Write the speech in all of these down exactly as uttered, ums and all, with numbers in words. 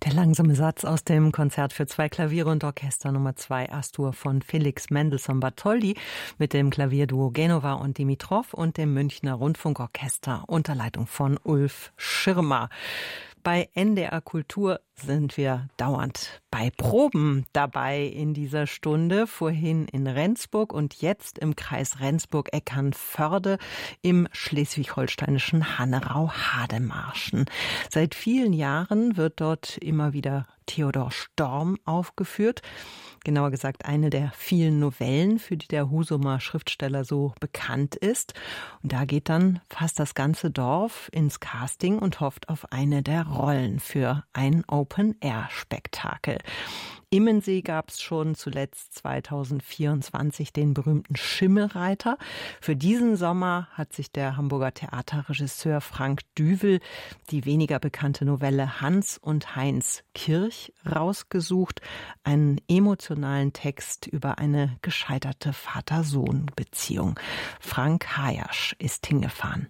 Der langsame Satz aus dem Konzert für zwei Klaviere und Orchester Nummer zwei Astur von Felix Mendelssohn Bartholdy mit dem Klavierduo Genova und Dimitrov und dem Münchner Rundfunkorchester unter Leitung von Ulf Schirmer. Bei N D R Kultur sind wir dauernd bei Proben dabei in dieser Stunde. Vorhin in Rendsburg und jetzt im Kreis Rendsburg-Eckernförde im schleswig-holsteinischen Hannerau-Hademarschen. Seit vielen Jahren wird dort immer wieder Theodor Storm aufgeführt. Genauer gesagt eine der vielen Novellen, für die der Husumer Schriftsteller so bekannt ist. Und da geht dann fast das ganze Dorf ins Casting und hofft auf eine der Rollen für ein Open-Air-Spektakel. Immensee gab es schon zuletzt zweitausendvierundzwanzig den berühmten Schimmelreiter. Für diesen Sommer hat sich der Hamburger Theaterregisseur Frank Düvel die weniger bekannte Novelle Hans und Heinz Kirch rausgesucht. Einen emotionalen Text über eine gescheiterte Vater-Sohn-Beziehung. Frank Hayasch ist hingefahren.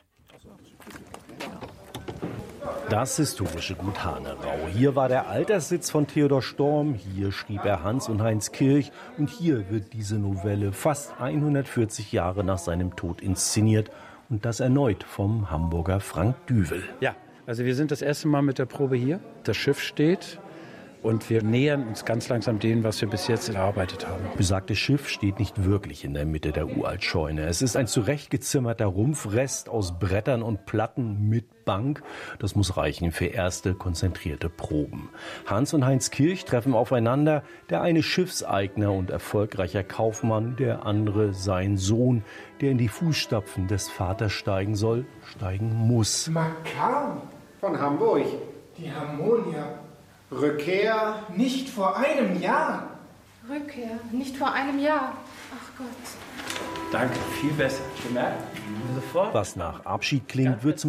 Das historische Gut Hannerau. Hier war der Alterssitz von Theodor Storm, hier schrieb er Hans und Heinz Kirch und hier wird diese Novelle fast hundertvierzig Jahre nach seinem Tod inszeniert und das erneut vom Hamburger Frank Düvel. Ja, also wir sind das erste Mal mit der Probe hier. Das Schiff steht und wir nähern uns ganz langsam dem, was wir bis jetzt erarbeitet haben. Besagtes Schiff steht nicht wirklich in der Mitte der Uraltscheune. Es ist ein zurechtgezimmerter Rumpfrest aus Brettern und Platten mit Bank. Das muss reichen für erste konzentrierte Proben. Hans und Heinz Kirch treffen aufeinander. Der eine Schiffseigner und erfolgreicher Kaufmann, der andere sein Sohn, der in die Fußstapfen des Vaters steigen soll, steigen muss. Makar von Hamburg. Die Harmonia. Rückkehr Nicht vor einem Jahr. Rückkehr, nicht vor einem Jahr. Ach Gott. Danke, viel besser. Gemerkt? Sofort. Was nach Abschied klingt, wird zum